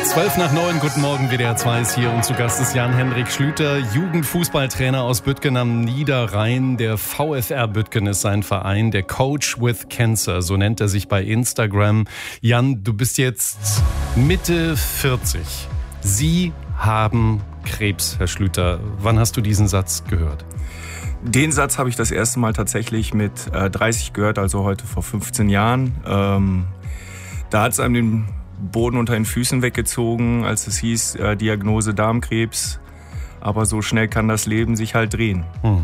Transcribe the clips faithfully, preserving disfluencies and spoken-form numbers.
zwölf nach neun, guten Morgen, W D R zwei ist hier und zu Gast ist Jan-Henrik Schlüter, Jugendfußballtrainer aus Büttgen am Niederrhein. Der VfR Büttgen ist sein Verein, der Coach with Cancer, so nennt er sich bei Instagram. Jan, du bist jetzt Mitte vierzig. Sie haben Krebs, Herr Schlüter. Wann hast du diesen Satz gehört? Den Satz habe ich das erste Mal tatsächlich mit äh, dreißig gehört, also heute vor fünfzehn Jahren. Ähm, da hat es einem den Boden unter den Füßen weggezogen, als es hieß, äh, Diagnose Darmkrebs. Aber so schnell kann das Leben sich halt drehen. Hm.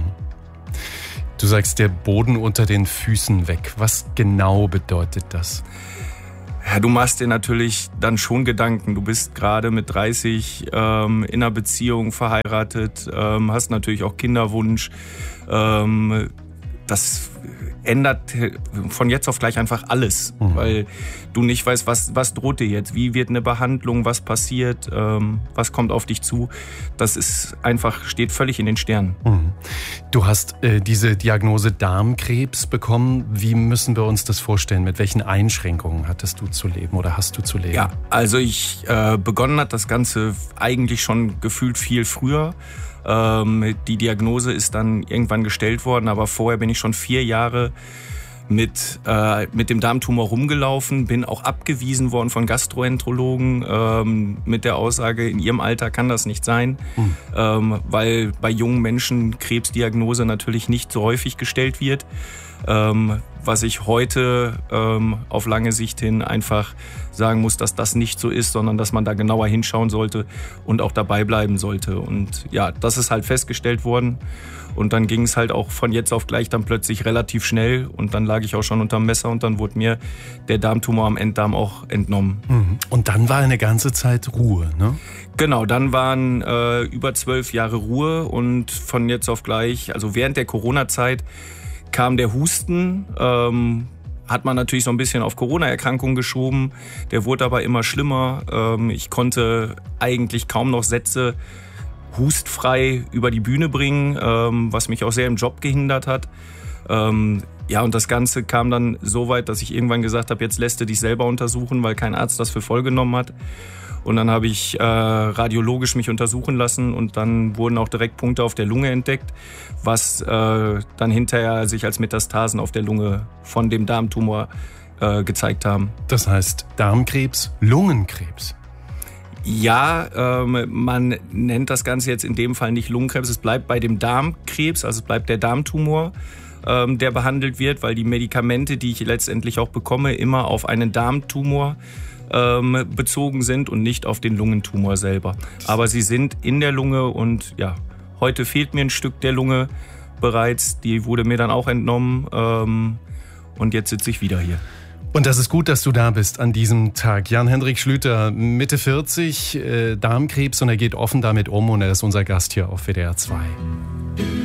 Du sagst, der Boden unter den Füßen weg. Was genau bedeutet das? Ja, du machst dir natürlich dann schon Gedanken. Du bist gerade mit dreißig ähm, in einer Beziehung verheiratet, ähm, hast natürlich auch Kinderwunsch. Ähm, das ändert von jetzt auf gleich einfach alles, mhm. weil du nicht weißt, was, was droht dir jetzt, wie wird eine Behandlung, was passiert, ähm, was kommt auf dich zu. Das ist einfach, steht völlig in den Sternen. Mhm. Du hast äh, diese Diagnose Darmkrebs bekommen. Wie müssen wir uns das vorstellen? Mit welchen Einschränkungen hattest du zu leben oder hast du zu leben? Ja, also ich äh, begonnen hat das Ganze eigentlich schon gefühlt viel früher. Die Diagnose ist dann irgendwann gestellt worden, aber vorher bin ich schon vier Jahre mit, äh, mit dem Darmtumor rumgelaufen, bin auch abgewiesen worden von Gastroenterologen ähm, mit der Aussage, in ihrem Alter kann das nicht sein, mhm. ähm, weil bei jungen Menschen Krebsdiagnose natürlich nicht so häufig gestellt wird. Ähm, was ich heute ähm, auf lange Sicht hin einfach sagen muss, dass das nicht so ist, sondern dass man da genauer hinschauen sollte und auch dabei bleiben sollte. Und ja, das ist halt festgestellt worden. Und dann ging es halt auch von jetzt auf gleich dann plötzlich relativ schnell. Und dann lag ich auch schon unterm Messer und dann wurde mir der Darmtumor am Enddarm auch entnommen. Und dann war eine ganze Zeit Ruhe, ne? Genau, dann waren äh, über zwölf Jahre Ruhe und von jetzt auf gleich, also während der Corona-Zeit, kam der Husten, ähm, hat man natürlich so ein bisschen auf Corona-Erkrankungen geschoben. Der wurde aber immer schlimmer. Ähm, ich konnte eigentlich kaum noch Sätze hustfrei über die Bühne bringen, ähm, was mich auch sehr im Job gehindert hat. Ähm, ja, und das Ganze kam dann so weit, dass ich irgendwann gesagt habe, jetzt lässt du dich selber untersuchen, weil kein Arzt das für voll genommen hat. Und dann habe ich äh, radiologisch mich untersuchen lassen und dann wurden auch direkt Punkte auf der Lunge entdeckt, was äh, dann hinterher sich als Metastasen auf der Lunge von dem Darmtumor äh, gezeigt haben. Das heißt Darmkrebs, Lungenkrebs? Ja, ähm, man nennt das Ganze jetzt in dem Fall nicht Lungenkrebs, es bleibt bei dem Darmkrebs, also es bleibt der Darmtumor, ähm, der behandelt wird, weil die Medikamente, die ich letztendlich auch bekomme, immer auf einen Darmtumor ähm, bezogen sind und nicht auf den Lungentumor selber. Aber sie sind in der Lunge und ja, heute fehlt mir ein Stück der Lunge bereits, die wurde mir dann auch entnommen ähm, und jetzt sitze ich wieder hier. Und das ist gut, dass du da bist an diesem Tag. Jan-Henrik Schlüter, Mitte vierzig, äh, Darmkrebs und er geht offen damit um und er ist unser Gast hier auf W D R zwei.